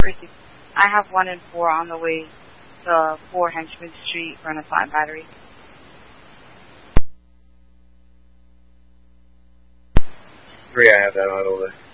Precinct. I have 1 and 4 on the way to 4 Henchman Street, Renaissance Battery. 3, I have that on over.